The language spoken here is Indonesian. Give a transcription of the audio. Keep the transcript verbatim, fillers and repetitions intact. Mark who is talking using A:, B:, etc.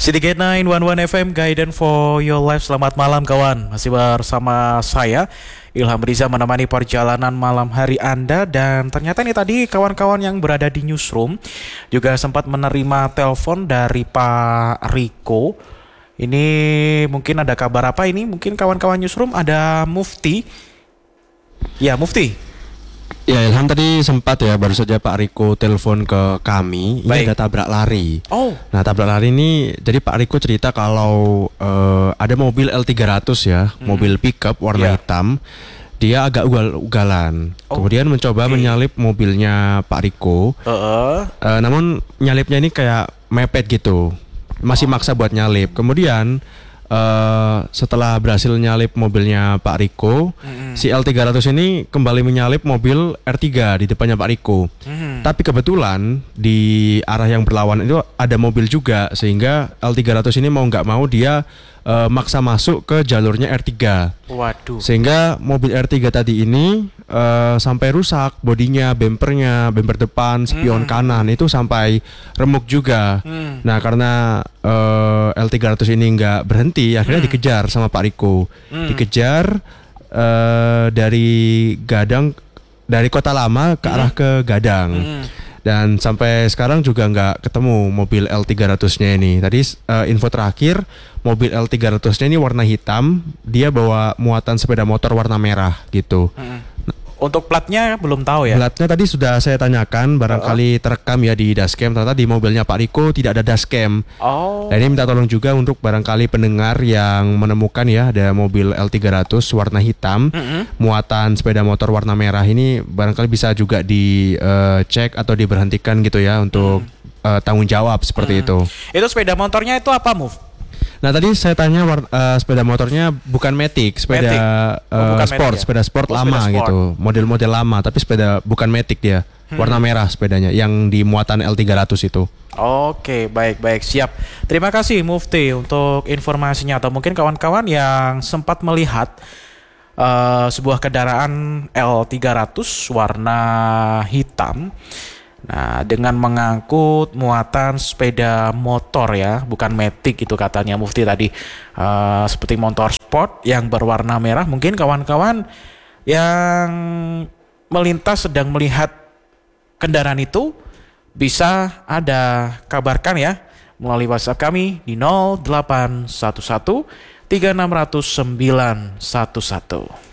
A: Syndicate sembilan satu satu F M, Guidance for your life. Selamat malam kawan. Masih bersama saya Ilham Riza menemani perjalanan malam hari Anda. Dan ternyata ini tadi kawan-kawan yang berada di newsroom juga sempat menerima telepon dari Pak Riko. Ini mungkin ada kabar apa ini? Mungkin kawan-kawan newsroom ada Mufti. Ya, Mufti.
B: Ya, Ilham tadi sempat ya baru saja Pak Riko telepon ke kami. Ini
A: Baik.
B: ada tabrak lari.
A: Oh.
B: Nah, tabrak lari ini jadi Pak Riko cerita kalau uh, ada mobil L tiga ratus ya, hmm. mobil pickup warna
A: Yeah.
B: hitam. Dia agak ugal-ugalan.
A: Oh,
B: Kemudian mencoba
A: okay.
B: menyalip mobilnya Pak Riko.
A: Uh-uh.
B: Uh, namun nyalipnya ini kayak mepet gitu. Masih maksa buat nyalip. Kemudian Uh, setelah berhasil nyalip mobilnya Pak Riko, mm-hmm. si L tiga ratus ini kembali menyalip mobil R tiga di depannya Pak Riko. Mm-hmm. Tapi kebetulan di arah yang berlawan itu ada mobil juga, sehingga L tiga ratus ini mau nggak mau dia uh, maksa masuk ke jalurnya R tiga.
A: Waduh.
B: Sehingga mobil R tiga tadi ini uh, sampai rusak bodinya, bempernya, bemper depan, spion mm. kanan itu sampai remuk juga. Mm. Nah, karena uh, L tiga ratus ini nggak berhenti, akhirnya mm. dikejar sama Pak Riko. Mm. Dikejar uh, dari Gadang, dari Kota Lama ke arah mm. ke Gadang. Mm. Dan sampai sekarang juga nggak ketemu mobil L tiga ratus-nya ini. Tadi uh, info terakhir, mobil L tiga ratus-nya ini warna hitam, dia bawa muatan sepeda motor warna merah gitu. Hmm.
A: Untuk platnya belum tahu ya?
B: Platnya tadi sudah saya tanyakan, barangkali terekam ya di dashcam. Ternyata di mobilnya Pak Riko tidak ada dashcam.
A: Oh.
B: Dan ini minta tolong juga untuk barangkali pendengar yang menemukan ya ada mobil L tiga ratus warna hitam, mm-hmm. muatan sepeda motor warna merah ini barangkali bisa juga dicek uh, atau diberhentikan gitu ya untuk mm. uh, tanggung jawab seperti mm. itu.
A: Itu sepeda motornya itu apa, Move?
B: Nah, tadi saya tanya uh, sepeda motornya bukan Matic, sepeda
A: Matic. Oh,
B: uh,
A: bukan
B: sport,
A: Matic ya?
B: sepeda sport
A: oh,
B: lama
A: sepeda sport.
B: gitu, model-model lama, tapi sepeda bukan Matic dia, hmm. warna merah sepedanya, yang di muatan L tiga ratus itu.
A: Oke, baik-baik, siap. Terima kasih Mufti untuk informasinya. Atau mungkin kawan-kawan yang sempat melihat uh, sebuah kendaraan L tiga ratus warna hitam. Nah, dengan mengangkut muatan sepeda motor ya, bukan Matic itu katanya Mufti tadi, uh, seperti motor sport yang berwarna merah. Mungkin kawan-kawan yang melintas sedang melihat kendaraan itu bisa ada kabarkan ya melalui WhatsApp kami di nol delapan satu satu tiga enam nol nol sembilan satu satu.